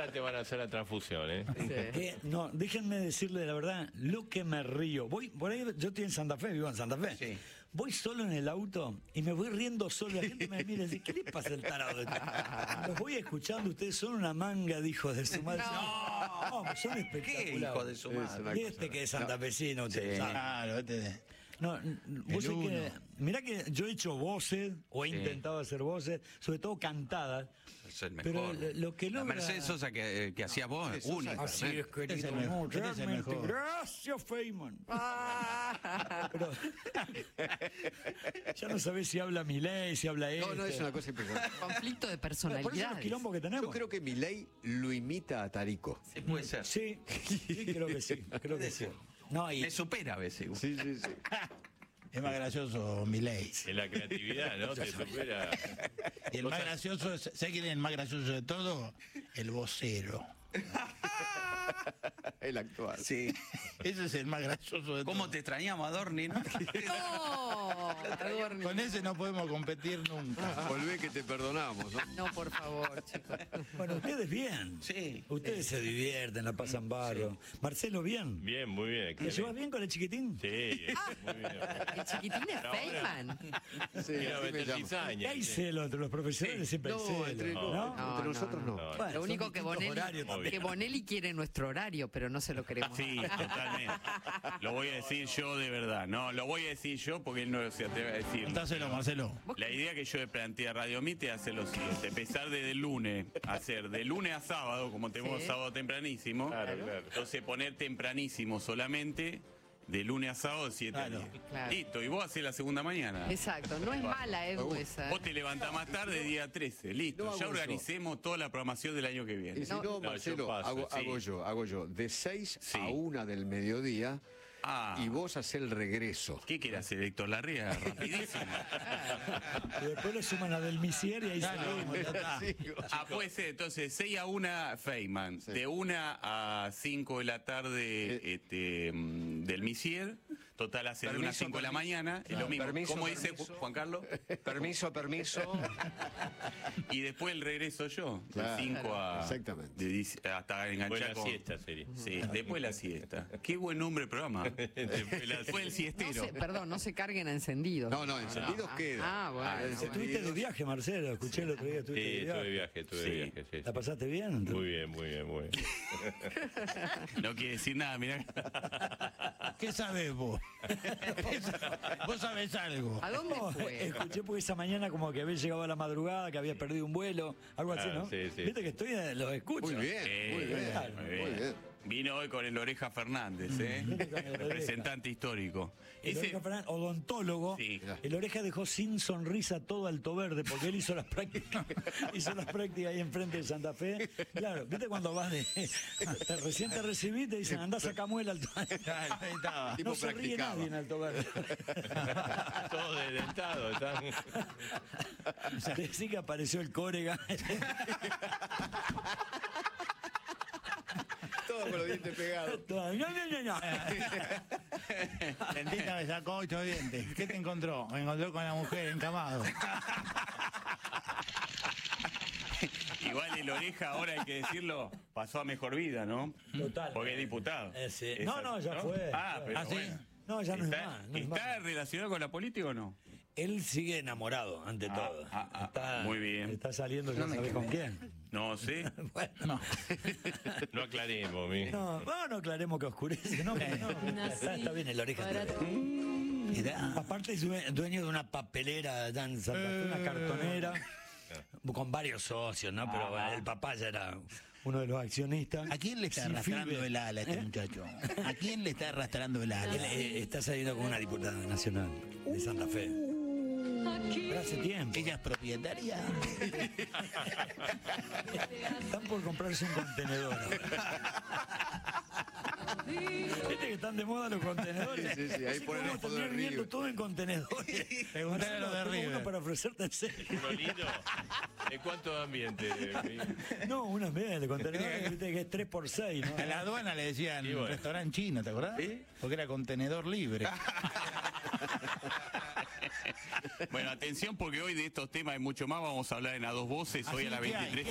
ahora te van a hacer la transfusión, ¿eh? Sí. No, déjenme decirle la verdad, lo que me río. Voy, por ahí, yo estoy en Santa Fe, vivo en Santa Fe. Sí. Voy solo en el auto y me voy riendo solo. La gente me mira y dice, ¿qué le pasa al tarado? Los voy escuchando, ustedes son una manga de hijos de su madre. No, son espectaculares. ¿Qué hijo de su madre? Y este que es santafesino, ustedes saben. Claro, No, vos sabés que, mirá que yo he hecho voces, o he Sí. intentado hacer voces, sobre todo cantadas. Es el Pero mejor. lo que La logra... Mercedes Sosa que hacías vos, única. Así es, querido. Este es el mejor, este es el realmente. mejor. Gracias, Feynman. Pero ya no sabés si habla Milei, si habla él. No, es una cosa impresionante. Conflicto de Por eso los personalidades. quilombos que tenemos. Yo creo que Milei lo imita a Tarico. Sí, puede ser. Sí, creo que sí. Creo que sí. No, y Me supera a veces. Sí, sí, sí. Es más gracioso Milei. En la creatividad, ¿no? Te supera. Y el más gracioso, ¿sabes quién es el más gracioso de todo? El vocero. El actual. Sí, ese es el más gracioso de ¿Cómo todo. te extrañamos, Adorni, no? No, Adorni. Con ese no podemos competir nunca. Volvé que te perdonamos, ¿no? No, por favor, chicos. bueno, ustedes bien. Sí. Ustedes se divierten, la pasan barro. Marcelo, bien. Bien, muy bien. ¿Te excelente. llevas bien con el chiquitín? Sí, muy bien. El chiquitín es Feynman. Sí, Mira, así me meter llamo. cizaña. Hay celo entre los profesores, siempre hay No, celo. entre, ¿no? entre nosotros no. No. Bueno, Lo único son que distintos horarios también. Bonelli quiere nuestro horario, pero no se lo queremos. Sí, totalmente. Lo voy a decir yo de verdad. No, lo voy a decir yo porque él no se atreve a decir. Contáselo, Marcelo. La idea que yo planteé a Radio Mite es hacer lo siguiente: empezar desde el lunes, hacer de lunes a sábado, como tenemos Sí. sábado tempranísimo. Claro, claro. Entonces poner tempranísimo solamente, de lunes a sábado, 7 a 10. Claro. Listo, y vos hacés la segunda mañana. Exacto, no es mala, Edu, esa. Vos te levantás más tarde, día 13. Listo, No hago ya eso. organicemos toda la programación del año que viene. Y si No. no, No, Marcelo, yo paso, hago yo. De 6 Sí. a 1 del mediodía Ah. y vos hacés el regreso. ¿Qué querés hacer, Héctor Larrea? Rapidísimo. Y después le suman a Del Misier y ahí Claro, ya está. Ah, puede ser, entonces 6 a 1 Feynman, de 1 a 5 de la tarde del Misier, total hace de 1 a Permiso, 5 de la permiso. mañana, es Claro. lo mismo. Permiso, ¿Cómo dice permiso. Juan Carlos? Permiso. Y después el regreso yo, de Claro. 5 a... Exactamente. hasta Fue enganchar la con... siesta serie. Sí, después la siesta. Qué buen nombre de programa. Después el siestero. No se carguen a encendidos. No, encendidos queda. Ah, bueno. Estuviste de viaje, Marcelo, escuché el otro día, estuviste Sí, de estuve de viaje. viaje, estuve Sí. de viaje. Sí, ¿La sí. pasaste bien? Muy bien, muy bien, muy bien. No quiere decir nada, mirá. ¿Qué sabés vos? Vos sabés algo. ¿A dónde No, fue? escuché porque esa mañana como que había llegado a la madrugada, que había perdido un vuelo, algo así, Ah, ¿no? sí, sí. Viste que estoy, los escucho. Muy bien, muy bien. claro, muy Muy bien. bien. Vino hoy con el Oreja Fernández, representante histórico. El Ese- Oreja Fernández, odontólogo, Sí. el Oreja dejó sin sonrisa todo Alto Verde porque él hizo las prácticas, ahí enfrente de Santa Fe. Claro, viste cuando vas de recién te recibí, te dicen andá a Sacamuela Alto Verde. Claro, ahí estaba. Tipo No se ríe practicaba. nadie en Alto Verde. Todos desdentados, están. Decí que apareció el Córega. Todo con los dientes pegados. No, no. Dentista me sacó 8 dientes. ¿Qué te encontró? Me encontró con la mujer encamado. Igual el Oreja, ahora hay que decirlo, pasó a mejor vida, ¿no? Total. Porque es diputado. Sí. Es No, así, ya fue. Ah, pero ¿Ah, sí? bueno. No, ya no es ¿Está, más. No es ¿está más. relacionado con la política o no? Él sigue enamorado, ante todo. Muy bien. Está saliendo, ya sabes con quién. No sé. Bueno, No. No aclaremos, mi. no aclaremos que oscurece. No, está bien el Oreja. Mirá. Aparte es dueño de una papelera allá en Santa Fe, una cartonera, con varios socios, ¿no? Pero bueno, el papá ya era uno de los accionistas. ¿A quién le está Sí, arrastrando Fibe. el ala a este muchacho? ¿A quién le está arrastrando el ala? Él está saliendo con una diputada nacional de Santa Fe. Pero hace tiempo. ¿Ella es propietaria? Están por comprarse un contenedor ahora. Viste que están de moda los contenedores. Sí, ahí Así ponen como los fotos de terminan viendo River. todo en contenedores. Preguntale a los de Tengo River. uno para ofrecerte en serio. Uno lindo. ¿De cuánto ambiente? No, unas medias de contenedores, viste que es 3x6, ¿no? A la aduana le decían Y bueno. restaurante chino, ¿te acordás? Porque era contenedor libre. Bueno, atención porque hoy de estos temas y mucho más vamos a hablar en A Dos Voces, hoy a Así las que hay. 23.